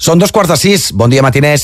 Són 5:15. Bon dia, matiners.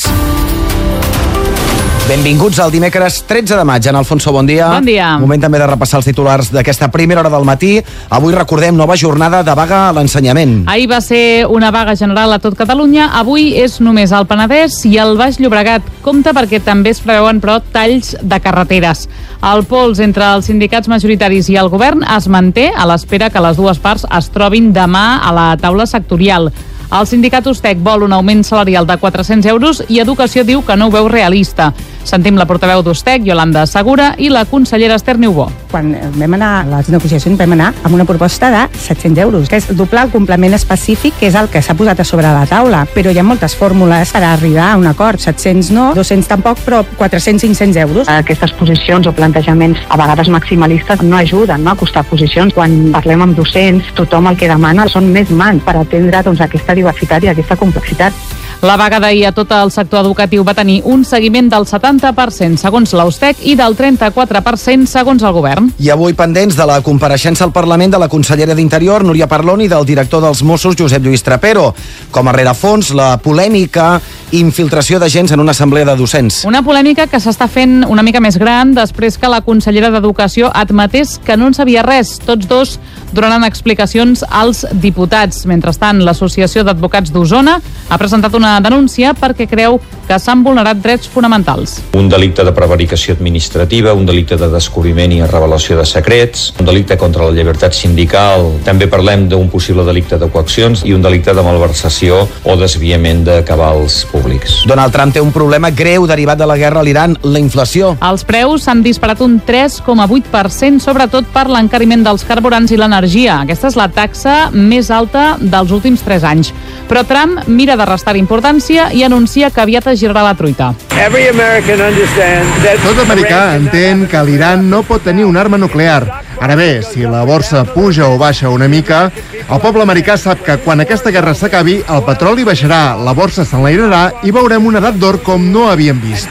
Benvinguts al dimecres 13 de maig. En Alfonso, bon dia. Bon dia. Moment també de repassar els titulars d'aquesta primera hora del matí. Avui recordem nova jornada de vaga a l'ensenyament. Ahir va ser una vaga general a tot Catalunya. Avui és només al Penedès i al Baix Llobregat. Compte perquè també es preveuen, però, talls de carreteres. El pols entre els sindicats majoritaris i el govern es manté a l'espera que les dues parts es trobin demà a la taula sectorial. El sindicat USTEC vol un augment salarial de 400 euros i Educació diu que no ho veu realista. Sentim la portaveu d'USTEC, Yolanda Segura, i la consellera Esther Niubó. Quan vam anar a les negociacions vam anar amb una proposta de 700 euros, que és doblar el complement específic, que és el que s'ha posat a sobre la taula. Però hi ha moltes fórmules per arribar a un acord. 700 no, 200 tampoc, però 400-500 euros. Aquestes posicions o plantejaments a vegades maximalistes no ajuden, no, a acostar posicions. Quan parlem amb docents, tothom el que demana són més mans per atendre aquesta diversitat i aquesta complexitat. La vaga d'ahir a tot el sector educatiu va tenir un seguiment del 70% segons l'USTEC i del 34% segons el govern. I avui pendents de la compareixença al Parlament de la consellera d'Interior, Núria Parlon, i del director dels Mossos, Josep Lluís Trapero. Com a rerefons, la polèmica infiltració d'agents en una assemblea de docents. Una polèmica que s'està fent una mica més gran després que la consellera d'Educació admetés que no en sabia res. Tots dos donaran explicacions als diputats. Mentrestant, l'Associació d'Advocats d'Osona ha presentat una denúncia perquè creu que s'han vulnerat drets fonamentals. Un delicte de prevaricació administrativa, un delicte de descobriment i revelació de secrets, un delicte contra la llibertat sindical, també parlem d'un possible delicte de coaccions i un delicte de malversació o desviament de cabals públics. Donald Trump té un problema greu derivat de la guerra a l'Iran, la inflació. Els preus s'han disparat un 3,8%, sobretot per l'encariment dels carburants i l'energia. Aquesta és la taxa més alta dels últims 3 anys. Però Trump mira de restar importància i anuncia que aviat es girarà la truita. Tot americà entén que l'Iran no pot tenir una arma nuclear. Ara bé, si la borsa puja o baixa una mica, el poble americà sap que quan aquesta guerra s'acabi, el petroli baixarà, la borsa s'enlairarà i veurem una edat d'or com no havíem vist.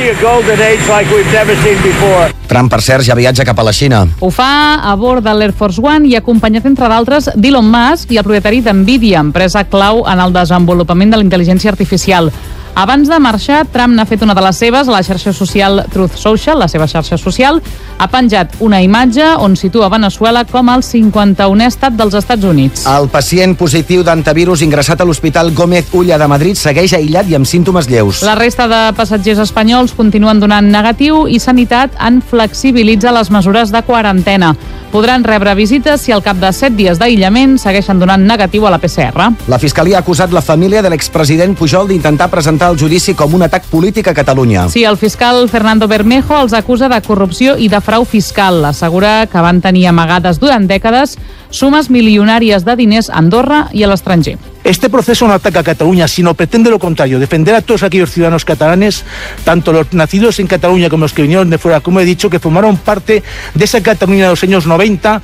Trump, per cert, ja viatja cap a la Xina. Ho fa a bord de l'Air Force One i acompanyat, entre d'altres, d'Elon Musk i el propietari d'Nvidia, empresa clau en el desenvolupament de la intel·ligència artificial. Abans de marxar, Trump n'ha fet una de les seves a la xarxa social Truth Social, la seva xarxa social. Ha penjat una imatge on situa Veneçuela com el 51è estat dels Estats Units. El pacient positiu d'antivirus ingressat a l'Hospital Gómez Ulla de Madrid segueix aïllat i amb símptomes lleus. La resta de passatgers espanyols continuen donant negatiu i Sanitat en flexibilitza les mesures de quarantena. Podran rebre visites si al cap de 7 dies d'aïllament segueixen donant negatiu a la PCR. La Fiscalia ha acusat la família de l'expresident Pujol d'intentar presentar el judici com un atac polític a Catalunya. Sí, el fiscal Fernando Bermejo els acusa de corrupció i de frau fiscal. Assegura que van tenir amagades durant dècades sumes milionàries de diners a Andorra i a l'estranger. Este proceso no ataca a Cataluña, sino pretende lo contrario, defender a todos aquellos ciudadanos catalanes, tanto los nacidos en Cataluña como los que vinieron de fuera, como he dicho, que formaron parte de esa Cataluña de los años 90.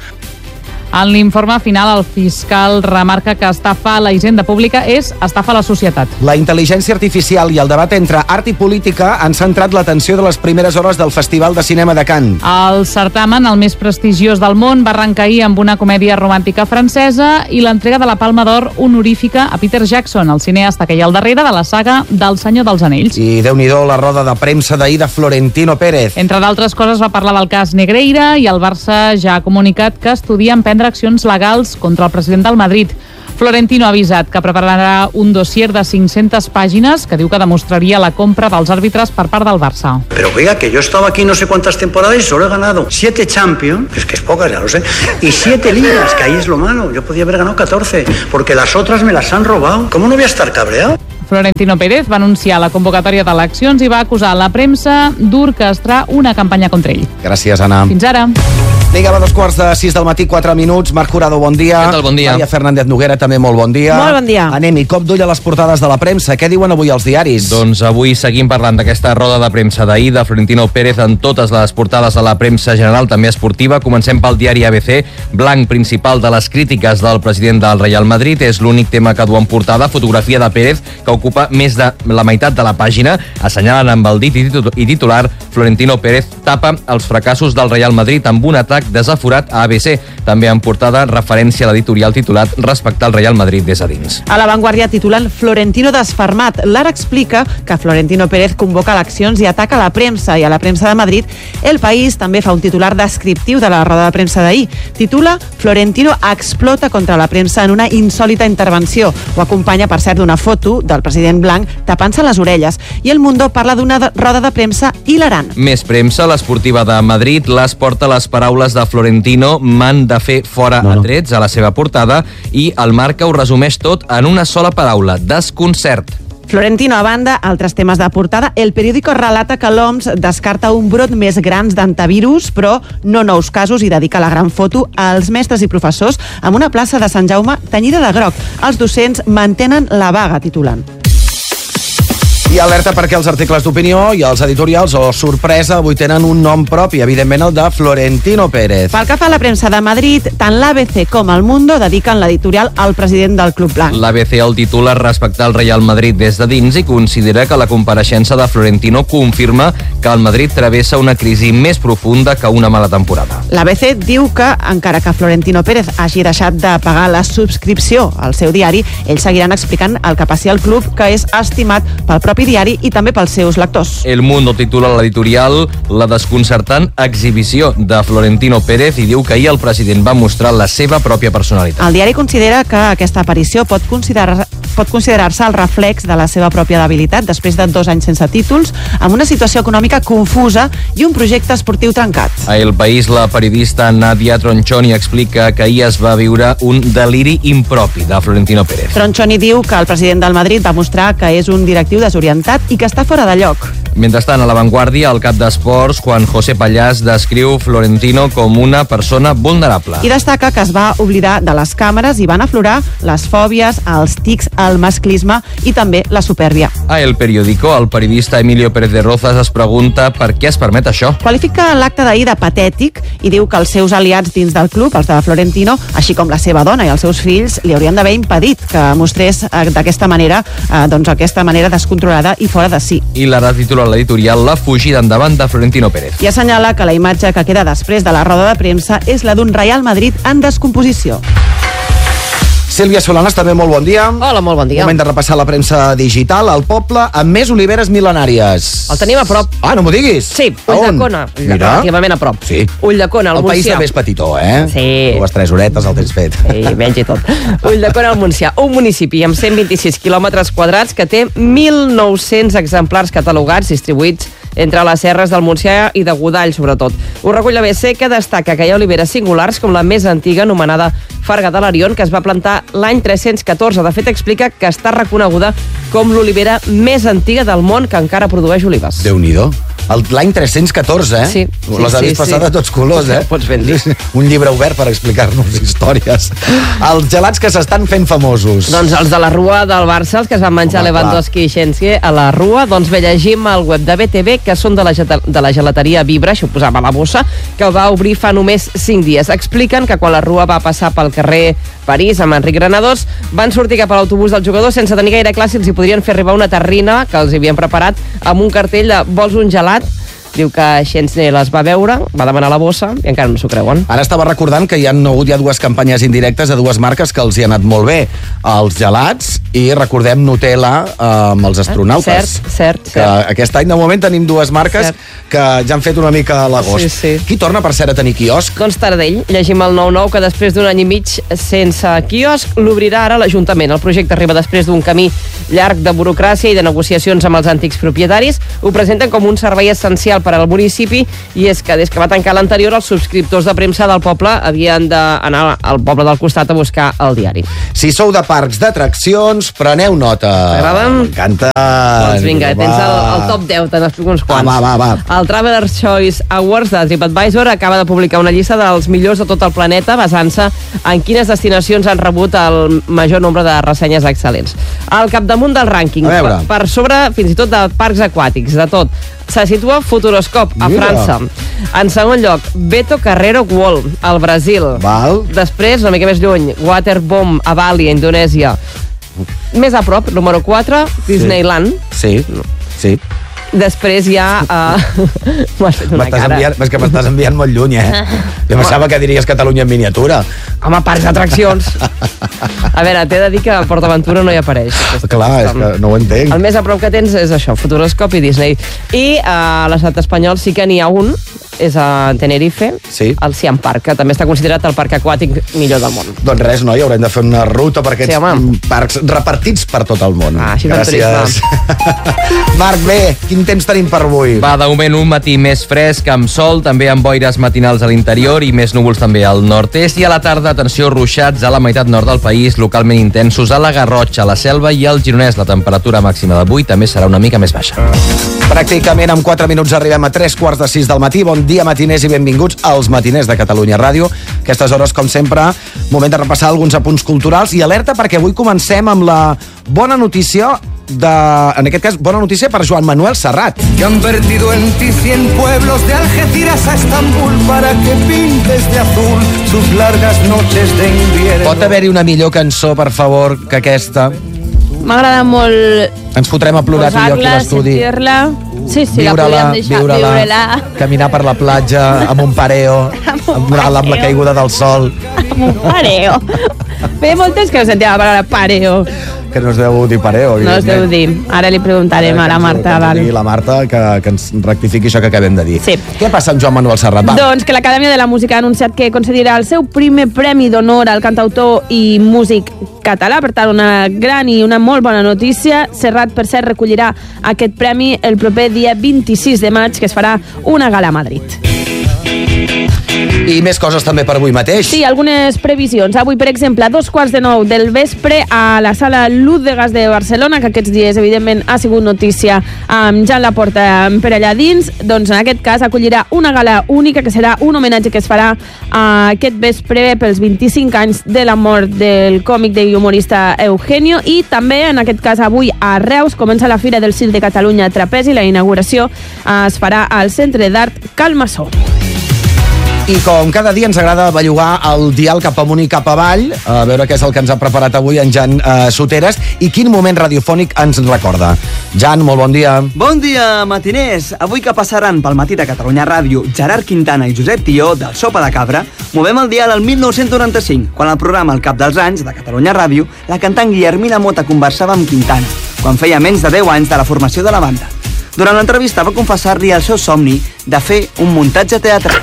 En l'informe final, el fiscal remarca que estafar la hisenda pública és estafar la societat. La intel·ligència artificial i el debat entre art i política han centrat l'atenció de les primeres hores del Festival de Cinema de Cannes. El certamen, el més prestigiós del món, va arrencar ahir amb una comèdia romàntica francesa i l'entrega de la Palma d'Or honorífica a Peter Jackson, el cineasta que hi ha al darrere de la saga del Senyor dels Anells. I Déu-n'hi-do la roda de premsa d'ahir de Florentino Pérez. Entre d'altres coses va parlar del cas Negreira i el Barça ja ha comunicat que estudia emprendre accions legals contra el president del Madrid. Florentino ha avisat que prepararà un dossier de 500 pàgines que diu que demostraria la compra dels àrbitres per part del Barça. Pero oiga, que yo estaba aquí no sé cuántas temporadas y solo he ganado 7 Champions, es que es pocas, ya lo sé, y 7 ligas, que ahí es lo malo. Yo podía haber ganado 14, porque las otras me las han robado. ¿Cómo no voy a estar cabreado? Florentino Pérez va anunciar la convocatòria d'eleccions i va acusar la premsa d'orquestrar una campanya contra ell. Gràcies, Anna. Fins ara. Vinga, va, 5:15 del matí, 4 minuts. Marc Jurado, bon dia. Què tal, bon dia. Maria Fernández Noguera, també molt bon dia. Molt bon dia. Anem-hi, cop d'ull a les portades de la premsa. Què diuen avui els diaris? Doncs avui seguim parlant d'aquesta roda de premsa d'ahir de Florentino Pérez en totes les portades de la premsa general, també esportiva. Comencem pel diari ABC. Blanc principal de les crítiques del president del Real Madrid. És l'únic tema que du en portada. Fotografia de Pérez, que ocupa més de la meitat de la pàgina. Assenyalen amb el dit i titular: Florentino Pérez tapa els fracassos del Real Madrid amb un atac desaforat a ABC. També en portada referència a l'editorial titulat Respectar el Real Madrid des de dins. A La Vanguardia titulen Florentino desfermat. L'Ara explica que Florentino Pérez convoca eleccions i ataca la premsa i a la premsa de Madrid. El País també fa un titular descriptiu de la roda de premsa d'ahir. Titula Florentino explota contra la premsa en una insòlita intervenció. Ho acompanya, per cert, d'una foto del president Blanc tapant-se les orelles. I El Mundo parla d'una roda de premsa hilarant. Més premsa, l'Esportiva de Madrid les porta les paraules de Florentino, m'han de fer fora a trets a la seva portada, i el Marca ho resumeix tot en una sola paraula, desconcert. Florentino, a banda, altres temes de portada. El periòdico relata que l'OMS descarta un brot més grans d'antivirus, però no nous casos, i dedica la gran foto als mestres i professors amb una plaça de Sant Jaume tenyida de groc. Els docents mantenen la vaga, titulant. I alerta perquè els articles d'opinió i els editorials, o sorpresa, avui tenen un nom propi, evidentment el de Florentino Pérez. Pel que fa a la premsa de Madrid, tant l'ABC com el Mundo dediquen l'editorial al president del Club Blanc. L'ABC el titula Respectar el Real Madrid des de dins i considera que la compareixença de Florentino confirma que el Madrid travessa una crisi més profunda que una mala temporada. L'ABC diu que, encara que Florentino Pérez hagi deixat de pagar la subscripció al seu diari, ells seguiran explicant el que passi al club, que és estimat pel propi diari i també pels seus lectors. El Mundo titula l'editorial La desconcertant exhibició de Florentino Pérez i diu que ahir el president va mostrar la seva pròpia personalitat. El diari considera que aquesta aparició pot considerar-se el reflex de la seva pròpia debilitat després de 2 anys sense títols, amb una situació econòmica confusa i un projecte esportiu trencat. A El País, la periodista Nadia Tronchoni explica que ahir es va viure un deliri impropi de Florentino Pérez. Tronchoni diu que el president del Madrid va mostrar que és un directiu desorientat i que està fora de lloc. Mentrestant, a La Vanguardia, el cap d'esports, Juan José Pallàs, descriu Florentino com una persona vulnerable. I destaca que es va oblidar de les càmeres i van aflorar les fòbies, els tics, el masclisme i també la supèrbia. A El Periódico, el periodista Emilio Pérez de Rozas es pregunta per què es permet això. Qualifica l'acte d'ahir de patètic i diu que els seus aliats dins del club, els de Florentino, així com la seva dona i els seus fills, li haurien d'haver impedit que mostrés d'aquesta manera, aquesta manera descontrolada i fora de si. I l'Ara titula l'editorial La fugida endavant de Florentino Pérez. I assenyala que la imatge que queda després de la roda de premsa és la d'un Real Madrid en descomposició. Sílvia Solanas, també molt bon dia. Hola, molt bon dia. Moment de repassar la premsa digital. Al poble amb més oliveres mil·lenàries. El tenim a prop. Ah, no m'ho diguis. Sí, Ulldecona. Relativament a prop. Sí. Ulldecona, al Montsià. El país també és petitó, Sí. 2-3 horetes el tens fet. Sí, menys i tot. Ulldecona, al Montsià, un municipi amb 126 quilòmetres quadrats que té 1.900 exemplars catalogats distribuïts entre les serres del Montsià i de Godall, sobretot. Ho recull l'ABC, que destaca que hi ha oliveres singulars, com la més antiga, anomenada Farga de l'Arion, que es va plantar l'any 314. De fet, explica que està reconeguda com l'olivera més antiga del món que encara produeix olives. Déu-n'hi-do. L'any 314, Sí. Les ha vist passar de tots colors, Pots ben dir. Un llibre obert per explicar-nos històries. Els gelats que s'estan fent famosos. Doncs els de la Rua del Barça, els que es van menjar Lewandowski i Shenski a la Rua, doncs bé, llegim al web de BTV que són de la gelateria Vibra, això ho posava a la bossa, que va obrir fa només 5 dies. Expliquen que quan la Rua va passar pel carrer París amb Enric Granados, van sortir cap a l'autobús del jugador sense tenir gaire clar si els hi podrien fer arribar una terrina que els havien preparat amb un cartell de vols un gelat. Diu que Xensner les va veure, va demanar la bossa i encara no s'ho creuen. Ara estava recordant que hi ha hagut ja 2 campanyes indirectes de 2 marques que els hi ha anat molt bé. Els gelats i recordem Nutella amb els astronautes. Cert. Que aquest any de moment tenim 2 marques que ja han fet una mica a l'agost. Sí. Qui torna, per cert, a tenir quiosc? Doncs Taradell. Llegim al 9-9 que després d'un any i mig sense quiosc l'obrirà ara l'Ajuntament. El projecte arriba després d'un camí llarg de burocràcia i de negociacions amb els antics propietaris. Ho presenten com un servei essencial per al municipi i és que des que va tancar l'anterior els subscriptors de premsa del poble havien d'anar al poble del costat a buscar el diari. Si sou de parcs d'atraccions, preneu nota. T'agraden? M'encanta. Doncs vinga, tens el top 10, te n'explico uns quants. Va. El Traveler's Choice Awards de TripAdvisor acaba de publicar una llista dels millors de tot el planeta basant-se en quines destinacions han rebut el major nombre de ressenyes excel·lents. Al capdamunt del rànquing, per sobre fins i tot de parcs aquàtics, de tot, se situa Futuroscope, a França. En segon lloc, Beto Carrero World, al Brasil. Després, una mica més lluny, Waterbomb, a Bali, a Indonèsia. Més a prop, número 4, Disneyland. Sí. Després ja... M'has fet una cara. És que m'estàs enviant molt lluny, Jo pensava que diries Catalunya en miniatura. Home, parcs d'atraccions. A veure, t'he de dir que PortAventura no hi apareix. Clar, és que no ho entenc. El més a prop que tens és això, Futuroscope i Disney. I a l'estat espanyol sí que n'hi ha un, és a Tenerife, el Siam Park, que també està considerat el parc aquàtic millor del món. Doncs res, noi, haurem de fer una ruta per aquests parcs repartits per tot el món. Així gràcies. Marc, bé, quin temps tenim per avui? Va, de moment un matí més fresc, amb sol, també amb boires matinals a l'interior i més núvols també al nord-est, i a la tarda, atenció, ruixats a la meitat nord del país, localment intensos a la Garrotxa, a la Selva i al Gironès. La temperatura màxima d'avui també serà una mica més baixa. Pràcticament en 4 minuts arribem a 3:45 del matí. Bon dia, matiners, i benvinguts als matiners de Catalunya Ràdio. Aquestes hores, com sempre, moment de repassar alguns apunts culturals i alerta perquè avui comencem amb la bona notícia en aquest cas, bona notícia per Joan Manuel Serrat. Que han vertido en ti 100 pueblos de Algeciras a Estambul para que pintes de azul sus largas noches de invierno. Pot haver-hi una millor cançó, per favor, que aquesta? M'agrada molt... Ens fotrem a plorar tu i jo aquí a l'estudi. Sentir-la. Sí, la podríem deixar, viure-la. Caminar per la platja amb un pareo, amb la caiguda del sol. Amb un pareo. Feia molt temps que no sentia la paraula pareo. Que no es deu dir pareo. No es deu dir. Ara li preguntarem a la Marta. Que digui la Marta que ens rectifiqui això que acabem de dir. Sí. Què passa amb Joan Manuel Serrat? Doncs que l'Acadèmia de la Música ha anunciat que concedirà el seu primer premi d'honor al cantautor i músic català. Per tant, una gran i una molt bona notícia. Serrat, per cert, recollirà aquest premi el proper dia 26 de maig, que es farà una gala a Madrid. I més coses també per avui mateix. Sí, algunes previsions. Avui, per exemple, a 8:45 del vespre a la sala Luz de Gas de Barcelona, que aquests dies, evidentment, ha sigut notícia amb Jan Laporta per allà dins, doncs en aquest cas acollirà una gala única que serà un homenatge que es farà aquest vespre pels 25 anys de la mort del còmic i humorista Eugenio, i també, en aquest cas, avui a Reus comença la Fira del Circ de Catalunya Trapezi. La inauguració es farà al Centre d'Art Calmassó. I com cada dia ens agrada bellugar el dial cap amunt i cap avall, a veure què és el que ens ha preparat avui en Jan Soteres i quin moment radiofònic ens recorda. Jan, molt bon dia. Bon dia, matiners. Avui que passaran pel matí de Catalunya Ràdio Gerard Quintana i Josep Tió, del Sopa de Cabra, movem el dial al 1995, quan al programa El Cap dels Anys de Catalunya Ràdio, la cantant Guillermina Mota conversava amb Quintana, quan feia menys de 10 anys de la formació de la banda. Durant l'entrevista va confessar-li el seu somni de fer un muntatge teatral.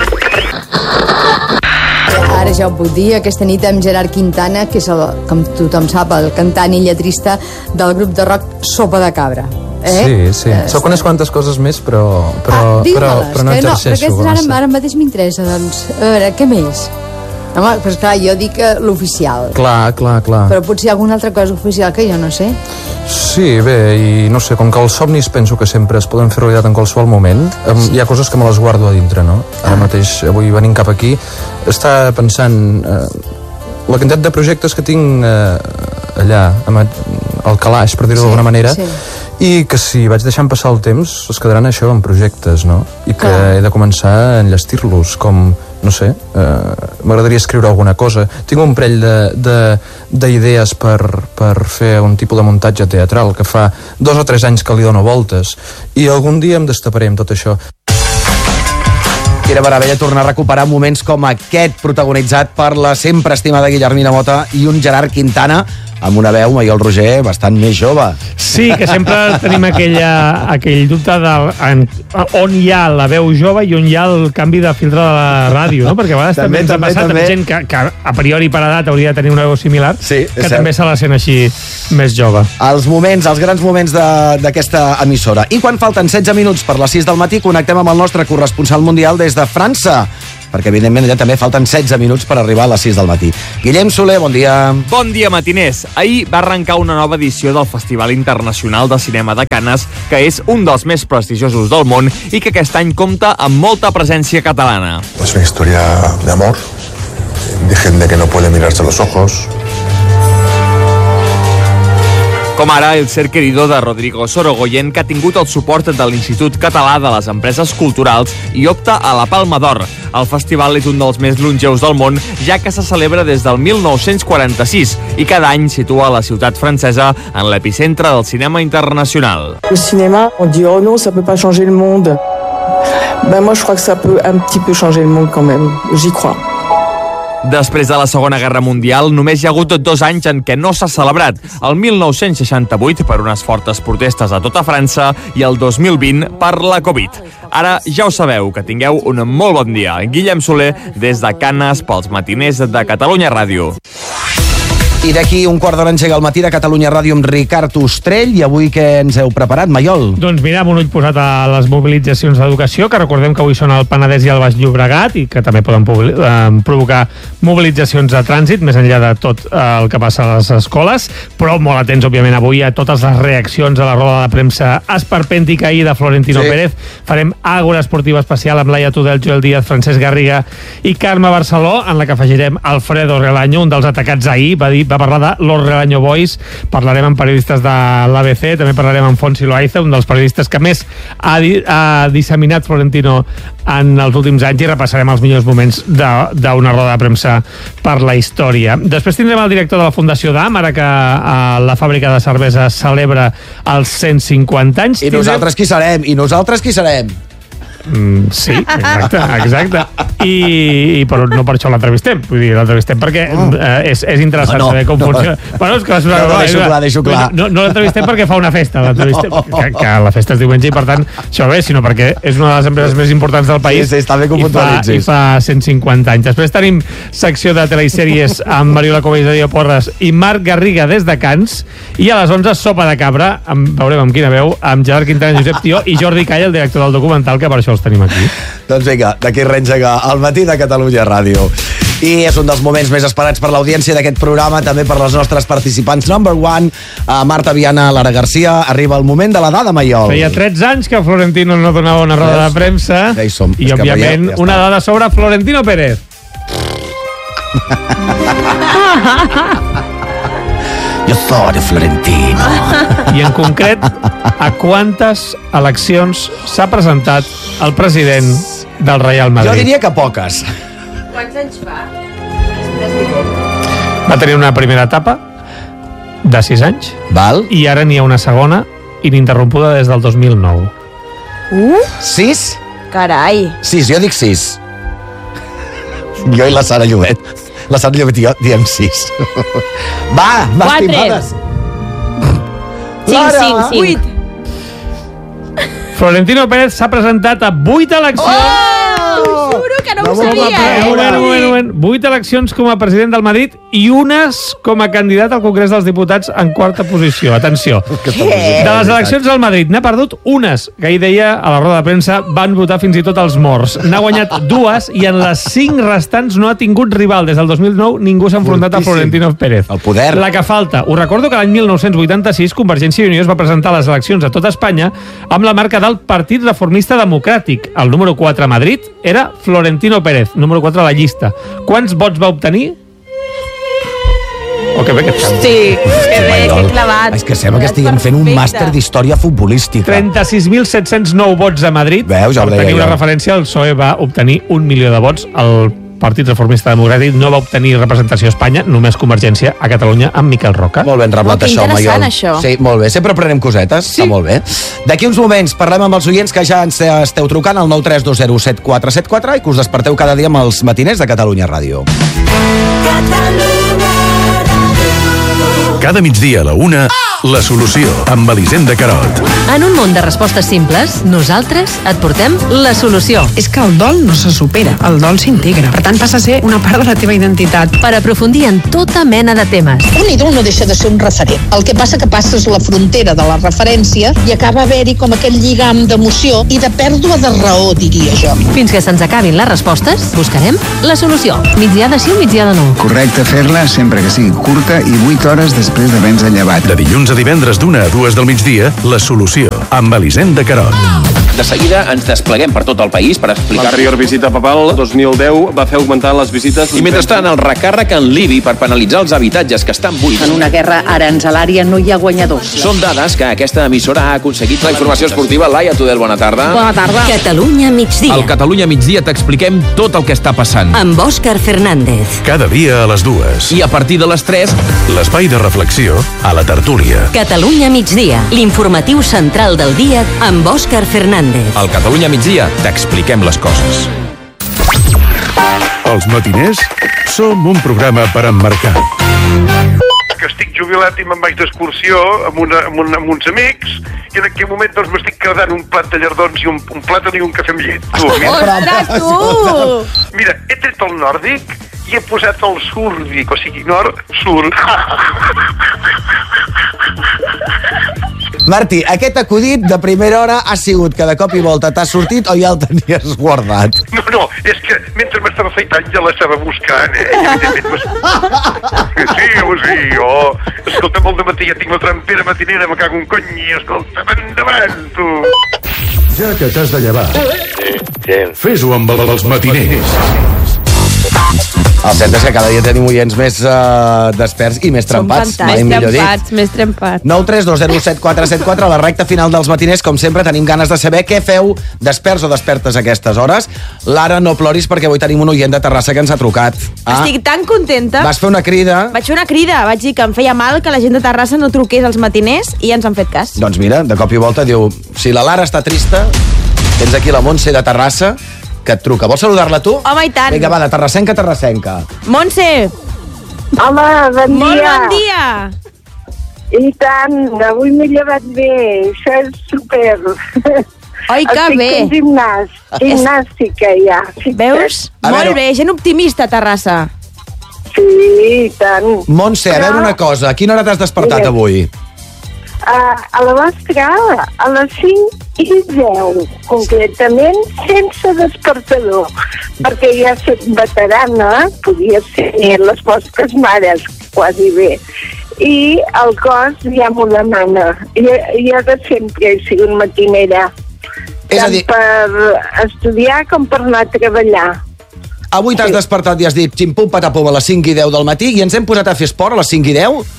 Ara ja ho puc dir, aquesta nit amb Gerard Quintana, que és, com tothom sap, el cantant i lletrista del grup de rock Sopa de Cabra. Sí. Soc unes quantes coses més, però no exerceixo. Perquè ara mateix m'interessa, doncs. A veure, què més? Home, però clar, jo dic l'oficial. Clar. Però potser hi ha alguna altra cosa oficial que jo no sé. Sí, bé, i no sé, com que els somnis penso que sempre es poden fer realitat en qualsevol moment, hi ha coses que me les guardo a dintre, no? Ara mateix, avui venint cap aquí, estava pensant la quantitat de projectes que tinc allà, al calaix, per dir-ho d'alguna manera, i que si vaig deixant passar el temps es quedaran això en projectes, no? I que he de començar a enllestir-los, com, no sé, m'agradaria escriure alguna cosa. Tinc un parell d'idees per fer un tipus de muntatge teatral que fa 2 o 3 anys que li dono voltes, i algun dia em destaparé amb tot això. Era meravella tornar a recuperar moments com aquest, protagonitzat per la sempre estimada Guillermina Mota i un Gerard Quintana amb una veu, i el Roger, bastant més jove. Sí, que sempre tenim aquell dubte on hi ha la veu jove i on hi ha el canvi de filtre de la ràdio, no? Perquè a vegades també ens ha passat amb gent que a priori per edat hauria de tenir una veu similar, que també se la sent així més jove. Els grans moments d'aquesta emissora. I quan falten 16 minuts per les 6 del matí, connectem amb el nostre corresponsal mundial des de França, perquè evidentment allà també falten 16 minuts per arribar a les 6 del matí. Guillem Soler, bon dia. Bon dia, matiners. Ahir va arrencar una nova edició del Festival Internacional de Cinema de Canes, que és un dels més prestigiosos del món i que aquest any compta amb molta presència catalana. Es una historia de amor, de gente que no puede mirarse a los ojos. Com ara El ser querido de Rodrigo Sorogoyen, que ha tingut el suport de l'Institut Català de les Empreses Culturals i opta a la Palma d'Or. El festival és un dels més longeus del món, ja que se celebra des del 1946 i cada any situa la ciutat francesa en l'epicentre del cinema internacional. Le cinéma, on dit oh non, ça peut pas changer le monde. Ben moi je crois que ça peut un petit peu changer le monde quand même. J'y crois. Després de la Segona Guerra Mundial, només hi ha hagut 2 anys en què no s'ha celebrat. El 1968 per unes fortes protestes a tota França i el 2020 per la Covid. Ara ja ho sabeu, que tingueu un molt bon dia. Guillem Soler, des de Canes, pels matiners de Catalunya Ràdio. I d'aquí un quart d'hora engega el matí de Catalunya Ràdio amb Ricard Ostrell. I avui què ens heu preparat, Maiol? Doncs mira, amb un ull posat a les mobilitzacions d'educació, que recordem que avui són el Penedès i el Baix Llobregat i que també poden provocar mobilitzacions de trànsit, més enllà de tot el que passa a les escoles, però molt atents, òbviament, avui a totes les reaccions a la roda de premsa esperpèntica ahir de Florentino Pérez. Farem Àgora Esportiva Especial amb Laia Tudel, Joel Díaz, Francesc Garriga i Carme Barceló, en la que afegirem Alfredo Relaño, un dels atacats ahir, va parlar de Los Relaño Boys. Parlarem amb periodistes de l'ABC, també parlarem amb Fonsi Loaiza, un dels periodistes que més ha disseminat Florentino en els últims anys, i repassarem els millors moments d'una roda de premsa per la història. Després tindrem el director de la Fundació DAM, ara que la fàbrica de cervesa celebra els 150 anys. I nosaltres qui serem? Sí, exacte. Però no per això l'entrevistem. Vull dir, l'entrevistem perquè és interessant saber com funciona. Bueno, és que deixo clar. No l'entrevistem perquè fa una festa, que la festa és diumenge i per tant això bé, sinó perquè és una de les empreses més importants del país. Sí, està bé que ho puntualitzis. I fa 150 anys. Després tenim secció de telesèries amb Mariola Cova i Darío Porras i Marc Garriga des de Cans, i a les 11 Sopa de Cabra, veurem amb quina veu, amb Gerard Quintana, Josep Tió i Jordi Calla, el director del documental, que per això els tenim aquí. Doncs vinga, d'aquí rengega el matí de Catalunya Ràdio. I és un dels moments més esperats per l'audiència d'aquest programa, també per les nostres participants number one, Marta Viana, Lara Garcia. Arriba el moment de la dada, Maiol. Feia 13 anys que Florentino no donava una roda de premsa, i òbviament una dada sobre Florentino Pérez. Jo soy Florentino. I en concret, a quantes eleccions s'ha presentat el president del Real Madrid? Jo diria que poques. Quants anys fa? Va tenir una primera etapa de 6 anys. Val. I ara n'hi ha una segona ininterrompuda des del 2009. 6? Carai. 6, jo dic 6. Jo i la Sara Llobet. La Sara Llobet i jo diem 6. Va, estimades. 5. 8. Florentino Pérez s'ha presentat a 8 eleccions. T'ho juro que no ho sabia. 8 eleccions com a president del Madrid i unes com a candidat al Congrés dels Diputats en 4a posició. Atenció. De les eleccions al Madrid n'ha perdut unes, que ahir deia a la roda de premsa van votar fins i tot els morts. N'ha guanyat 2 i en les 5 restants no ha tingut rival. Des del 2009 ningú s'ha enfrontat a Florentino Pérez. El poder. La que falta. Us recordo que l'any 1986 Convergència i Unió es va presentar a les eleccions a tot Espanya amb la marca del Partit Reformista Democràtic. El número 4 a Madrid era Florentino Pérez, número 4 a la llista. Quants vots va obtenir? Que bé que que clavat. És que sembla que estiguin fent un màster d'història futbolística. 36.709 vots a Madrid. Veus, ja ho per deia tenir una jo. referència, el PSOE va obtenir 1 milió de vots. El Partit Reformista Democràtic no va obtenir representació a Espanya, només Convergència a Catalunya amb Miquel Roca. Molt ben reblat, Que això, interessant, Maiol. això. Sí, molt bé. Sempre aprenem cosetes. Està molt bé. D'aquí uns moments parlem amb els oients que ja ens esteu trucant al 932074474 i que us desperteu cada dia amb els matiners de Catalunya Ràdio. Cada migdia a la 1, La Solució, amb Elisenda Carot. En un món de respostes simples, nosaltres et portem la solució. És que el dol no se supera, el dol s'integra. Per tant, passa a ser una part de la teva identitat. Per aprofundir en tota mena de temes. Un ídol no deixa de ser un referent. El que passa que passes la frontera de la referència i acaba haver-hi com aquell lligam d'emoció i de pèrdua de raó, diria jo. Fins que se'ns acabin les respostes, buscarem la solució. Migdià de sí o migdià de no. Correcte fer-la sempre que sigui curta i 8 hores després d'haver-nos llevat. De dilluns a divendres d'1 a 2 del migdia, La Solució, amb Elisenda Carot. De seguida ens despleguem per tot el país per explicar... L'anterior visita papal, 2010, va fer augmentar les visites... I mentrestant, el recàrrec en l'IBI per penalitzar els habitatges que estan buits. En una guerra aranzelària no hi ha guanyadors. Són dades que aquesta emissora ha aconseguit. La informació esportiva, Laia Tudel, bona tarda. Bona tarda. Catalunya migdia. Al Catalunya migdia t'expliquem tot el que està passant. Amb Òscar Fernández. Cada dia a les 2. I a partir de les 3... L'espai de reflexió a la tertúlia. Catalunya migdia. L'informatiu central del dia amb Òscar Fernández. Al Catalunya migdia t'expliquem les coses. Els matiners som un programa per emmarcar. Que estic jubilat i me'n vaig d'excursió amb uns amics i en aquell moment doncs m'estic quedant un plat de llardons i un plàtan i un cafè amb llet. Ostres, tu! Mira, he tret el nòrdic i he posat el súrdic, o sigui, sur. Martí, aquest acudit de primera hora ha sigut que de cop i volta t'ha sortit o ja el tenies guardat? No, és que mentre m'estava afeitant ja l'estava buscant, Sí, jo... Escolta'm, al dematí ja tinc la trampera matinera, me cago un cony, escolta'm, endavant, tu! Ja que t'has de llevar, fes-ho amb els matiners. El cert és que cada dia tenim oients més desperts i més trempats. Més trempats. 932074774, a la recta final dels matiners, com sempre, tenim ganes de saber què feu desperts o despertes a aquestes hores. Lara, no ploris perquè avui tenim un oient de Terrassa que ens ha trucat. Estic tan contenta. Vas fer una crida. Vaig fer una crida, vaig dir que em feia mal que la gent de Terrassa no truqués als matiners i ens han fet cas. Doncs mira, de cop i volta diu, si la Lara està trista, tens aquí la Montse de Terrassa, que et truca. Vols saludar-la tu? Home, i tant. Vinga, va, de terrassenca a terrassenca. Montse! Home, bon dia. Molt bon dia. I tant, avui m'he llevat bé. Això és super. Oi, que bé. Estic fent gimnàstica ja. Veus? Molt bé, gent optimista a Terrassa. Sí, i tant. Montse, a veure una cosa. A quina hora t'has despertat avui? A la vostra, a les 5:10, concretament, sense despertador, perquè ja soc veterana, podia ser les vostres mares, quasi bé, i el cos ja m'ho demana. Jo de sempre he sigut matinera, tant per estudiar com per anar a treballar. Avui t'has despertat i has dit xim-pum patapum a les 5:10 del matí i ens hem posat a fer esport a les 5:10?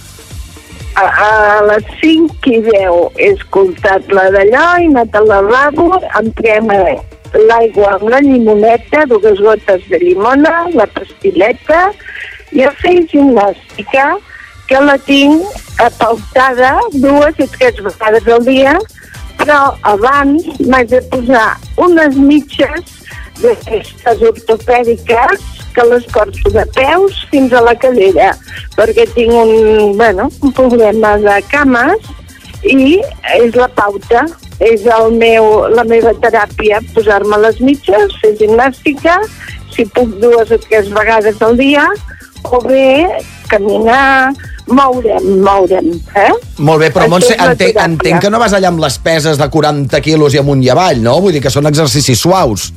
A les 5:10 he escoltat la d'allò i he anat al lavabo, em prema l'aigua amb la llimoneta, 2 gotes de llimona, la pastileta, i a fer gimnàstica, que la tinc pautada 2 o 3 vegades al dia, però abans m'haig de posar unes mitges d'aquestes ortopèdiques que les porto de peus fins a la cadera, perquè tinc un problema de cames i és la pauta, és la meva teràpia, posar-me les mitges, fer gimnàstica, si puc 2 o 3 vegades al dia, o bé caminar, moure'm, Molt bé, però Montse, entenc que no vas allà amb les peses de 40 quilos i amunt i avall, no? Vull dir que són exercicis suaus.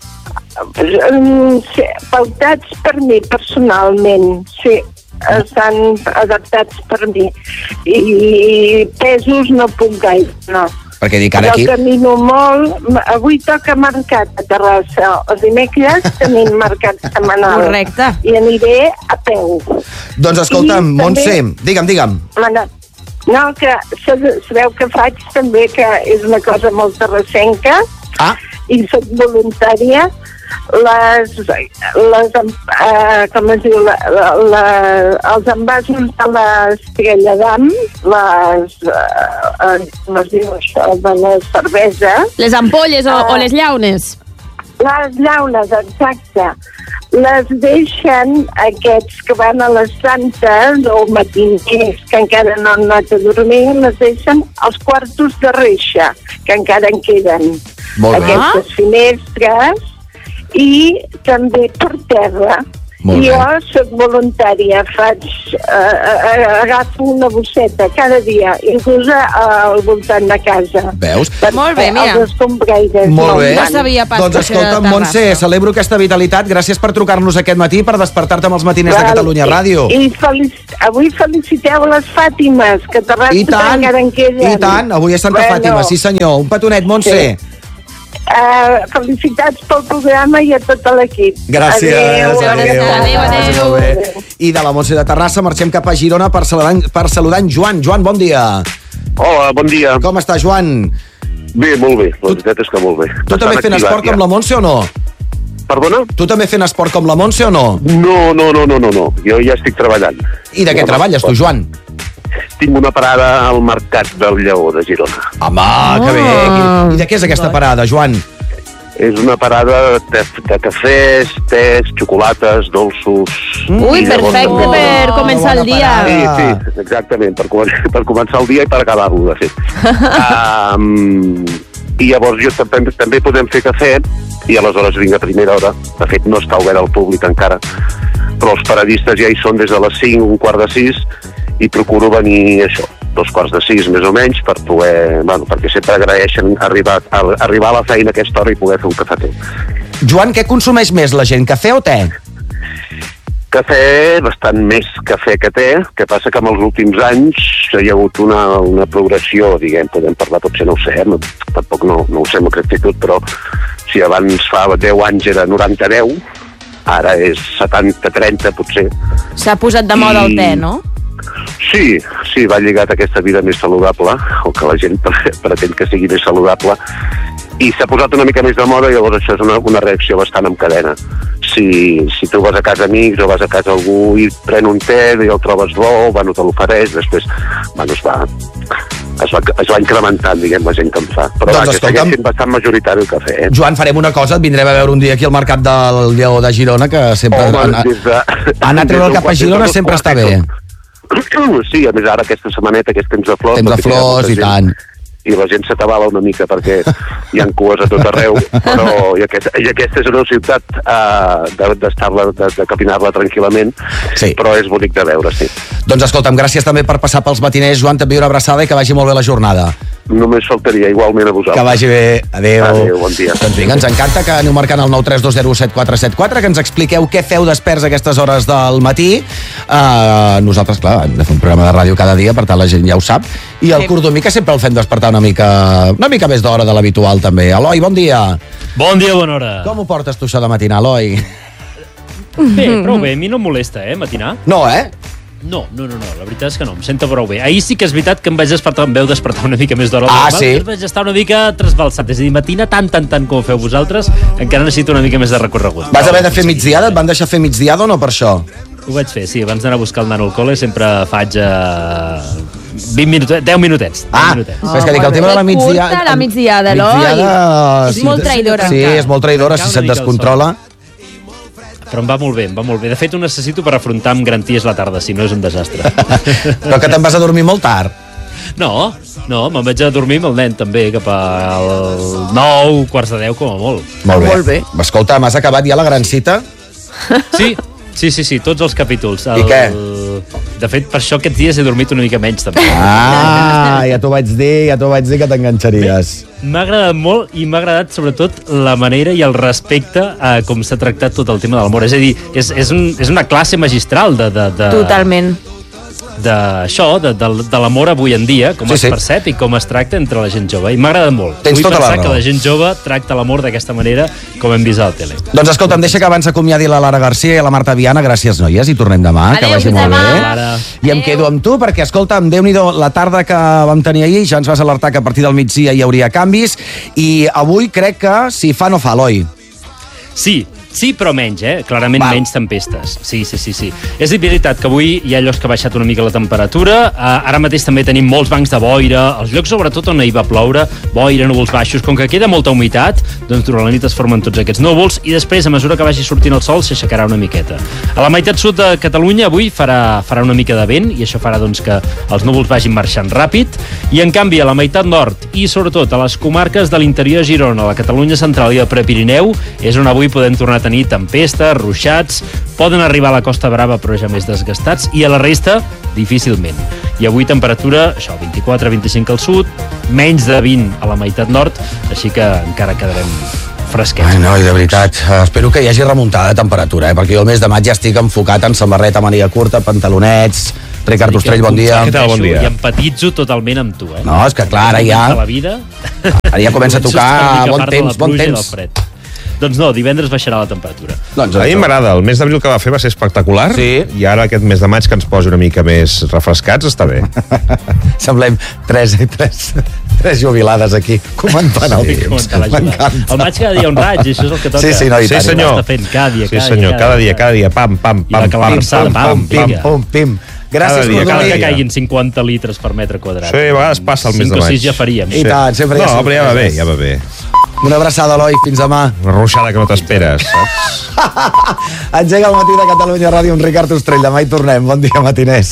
Sí, pautats per mi personalment, sí, estan adaptats per mi, i pesos no puc gaire, no. Perquè dic ara aquí... Però camino molt, avui toca mercat a Terrassa, els dimecres tenim mercat setmanal. Correcte. I aniré a peu. Doncs escolta'm, Montse, digue'm. No, que sabeu que faig també, que és una cosa molt terrassenca, i soc voluntària, com es diu, els envasos de l'Estrella d'Am, com es diu això, de la cervesa. Les ampolles o les llaunes. Les llaunes, exacte. Les deixen aquests que van a les santes o matiners que encara no han anat a dormir, les deixen als quartos de reixa, que encara en queden. Aquestes finestres, i també per terra. Jo soc voluntària, agafo una bosseta cada dia, inclús al voltant de casa. Veus? Molt bé, mira. Els escombraires. Molt bé. No sabia pas. Doncs escolta, Montse, celebro aquesta vitalitat. Gràcies per trucar-nos aquest matí, per despertar-te amb els matiners de Catalunya Ràdio. I avui feliciteu les Fàtimes, que Terrassa encara en queden. I tant, avui és Santa Fàtima, sí senyor. Un petonet, Montse. Felicitats pel programa i a tot l'equip. Gràcies. Adéu. I de la Montse de Terrassa marxem cap a Girona per saludar en Joan. Joan, bon dia. Hola, bon dia. Com està, Joan? Bé, molt bé. La veritat és que molt bé. Tu també fent esport com la Montse o no? Perdona? Tu també fent esport com la Montse o no? No. Jo ja estic treballant. I de què treballes tu, Joan? Tinc una parada al Mercat del Lleó de Girona. Home, que bé. I de què és aquesta parada, Joan? És una parada de cafès, tés, xocolates, dolços... Ui, perfecte per començar el dia. Sí, exactament, per començar el dia i per acabar-lo, de fet. I llavors jo també podem fer cafè i aleshores vinc a primera hora. De fet, no està obert al públic encara, però els paradistes ja hi són des de les 5, 5:45, i procuro venir això, 5:45 més o menys, per poder, perquè sempre agraeixen arribar a la feina a aquesta hora i poder fer un cafetó. Joan, què consumeix més la gent, cafè o te? Cafè, bastant més cafè que te, que passa que en els últims anys hi ha hagut una progressió, diguem, podem parlar, potser no ho sé, tampoc no ho sé amb exactitud, però si abans fa 10 anys era 90-10, ara és 70-30 potser. S'ha posat de moda el te, no? Sí, va lligat a aquesta vida més saludable, o que la gent pretén que sigui més saludable, i s'ha posat una mica més de moda, i llavors això és una reacció bastant en cadena. Si tu vas a casa amics o vas a casa algú i pren un te i el trobes bo, te l'ofereix, després es va incrementant, diguem, la gent que en fa. Però doncs, que segueix sent bastant majoritari el cafè. Joan, farem una cosa, et vindrem a veure un dia aquí al Mercat del Lleó de Girona, que sempre... anar a treure el cap a Girona sempre està bé. Sí, a més ara aquesta setmaneta, aquest temps de flors... Temps de flors i tant. I la gent s'atabala una mica perquè hi ha cues a tot arreu, però i aquesta és una ciutat de capinar-la tranquil·lament, però és bonic de veure, sí. Doncs escolta'm, gràcies també per passar pels matiners, Joan, també una abraçada i que vagi molt bé la jornada. Només faltaria, igualment a vosaltres. Que vagi bé, adéu. Adéu, bon dia. Doncs vinga, ens encanta que aneu marcant el 932017474, que ens expliqueu què feu desperts a aquestes hores del matí. Nosaltres, clar, hem de fer un programa de ràdio cada dia, per tant la gent ja ho sap, i el Cordomí, que sempre el fem despertar una mica més d'hora de l'habitual, també. Eloi, bon dia. Bon dia, bona hora. Com ho portes tu, això de matinar, Eloi? Bé, prou bé. A mi no em molesta, matinar. No, No, la veritat és que no, em sento prou bé. Ahir sí que és veritat que em veu despertar una mica més d'hora. Sí? Vaig estar una mica trasbalsat, és a dir, matina tant com ho feu vosaltres, encara necessito una mica més de recorregut. Vas haver de fer migdiada? Et van deixar fer migdiada o no per això? Ho vaig fer, sí, abans d'anar a buscar el nano al col·le sempre faig 10 minutets. És que dic, el tema de la migdiada... Curta la migdiada, Eloi. És molt traïdora. Sí, és molt traïdora si se't descontrola. Però em va molt bé. De fet, ho necessito per afrontar amb garanties la tarda, si no és un desastre. Però que te'n vas a dormir molt tard. No, me'n vaig a dormir amb el nen també, cap al 9, 9:45, com a molt. Molt bé. Escolta, m'has acabat ja la gran cita? Sí, tots els capítols. I què? De fet, per això aquests dies he dormit una mica menys, també. Ja t'ho vaig dir que t'enganxaries. M'ha agradat molt i m'ha agradat sobretot la manera i el respecte a com s'ha tractat tot el tema de l'amor. És a dir, és una classe magistral de... Totalment. D'això, de l'amor avui en dia, com es percep i com es tracta entre la gent jove. I m'ha agradat molt. Tens tota la raó. Vull pensar que la gent jove tracta l'amor d'aquesta manera com hem vist a la tele. Doncs escolta'm, deixa que abans acomiadi la Lara Garcia i la Marta Viana. Gràcies, noies, i tornem demà. Adéu, que vagi molt bé. Lara. I em quedo amb tu, perquè, escolta'm, Déu-n'hi-do, la tarda que vam tenir ahir, ja ens vas alertar que a partir del migdia hi hauria canvis, i avui crec que si fa no fa, Eloi. Sí, però menys, clarament menys tempestes. Sí. És veritat que avui hi ha llocs que ha baixat una mica la temperatura, ara mateix també tenim molts bancs de boira, els llocs sobretot on hi va ploure, boira, núvols baixos, com que queda molta humitat, doncs durant la nit es formen tots aquests núvols i després, a mesura que vagi sortint el sol, s'aixecarà una miqueta. A la meitat sud de Catalunya avui farà una mica de vent i això farà doncs, que els núvols vagin marxant ràpid, i en canvi a la meitat nord i sobretot a les comarques de l'interior de Girona, a la Catalunya central i el Prepirineu, és on avui podem tornar a tenir tempestes, ruixats, poden arribar a la Costa Brava però ja més desgastats, i a la resta difícilment. I avui temperatura, 24-25 al sud, menys de 20 a la meitat nord, així que encara quedarem fresquets. Ai, no, i de veritat, espero que hi hagi remuntada de temperatura, perquè jo el mes de maig ja estic enfocat en samarreta, màniga curta, pantalonets, Ricard Ostrell, bon dia. Què tal, bon dia? I empatitzo totalment amb tu, No, és que clar, ara ja... Ara ja comença a tocar bon temps. Doncs no, divendres baixarà la temperatura. A mi m'agrada, el mes d'abril que va fer va ser espectacular, i ara aquest mes de maig que ens posi una mica més refrescats està bé. Semblem tres jubilades aquí, comentant el temps. M'encanta. El maig cada dia un raig, això és el que toca. Sí, no, i tant. Sí, senyor. Cada dia, pam, pam, I la calamarsada, pam, pim. Gràcies, Codolí. Cada dia caiguin 50 litres per metre quadrat. Sí, a vegades passa el mes de maig. 5 o 6 ja faríem. I tant, sempre ja. No, però ja va bé. Una abraçada, Eloi, fins demà. Una ruixada que no t'esperes, saps? Engega el matí de Catalunya Ràdio amb Ricard Ostrell. Demà hi tornem. Bon dia, matiners.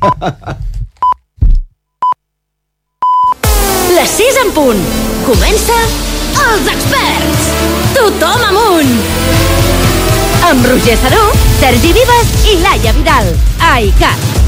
Les 6 en punt. Comença Els Experts. Tothom amunt. Amb Roger Saró, Sergi Vives i Laia Vidal. A ICAT.